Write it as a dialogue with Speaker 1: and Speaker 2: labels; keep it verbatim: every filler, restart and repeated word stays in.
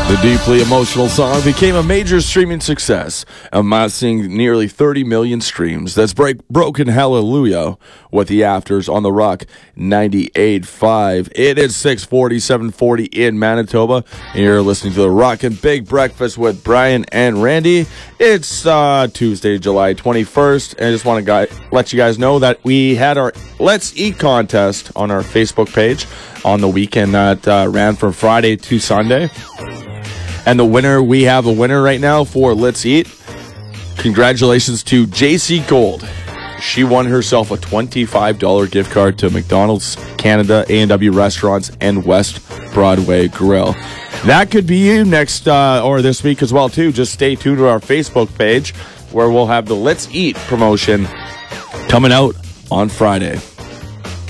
Speaker 1: The deeply emotional song became a major streaming success, amassing nearly thirty million streams. That's break, Broken Hallelujah with the Afters on the Rock ninety-eight point five. It is six forty, seven forty in Manitoba, and you're listening to the Rockin' Big Breakfast with Brian and Randy. It's uh, Tuesday, July twenty-first, and I just want to let you guys know that we had our Let's Eat contest on our Facebook page on the weekend that uh, ran from Friday to Sunday. And the winner, we have a winner right now for Let's Eat. Congratulations to J C Gold. She won herself a twenty-five dollars gift card to McDonald's Canada, A and W Restaurants, and West Broadway Grill. That could be you next uh, or this week as well, too. Just stay tuned to our Facebook page where we'll have the Let's Eat promotion coming out on Friday.